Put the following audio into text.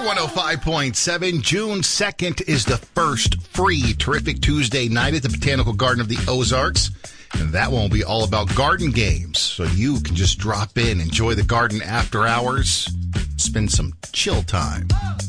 105.7. June 2nd is the first free Terrific Tuesday night at the Botanical Garden of the Ozarks. And that one will be all about garden games. So you can just drop in, enjoy the garden after hours, spend some chill time.